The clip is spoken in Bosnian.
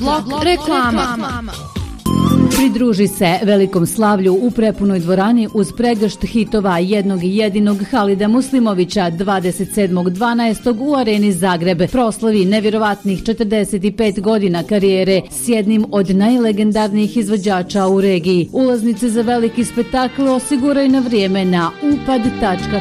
Blok reklama. Pridruži se velikom slavlju u prepunoj dvorani uz pregršt hitova jednog i jedinog Halida Muslimovića 27.12. u Areni Zagreb. Proslavi nevjerovatnih 45 godina karijere s jednim od najlegendarnijih izvođača u regiji. Ulaznice za veliki spektakl osiguraj na vrijeme na upad.hr.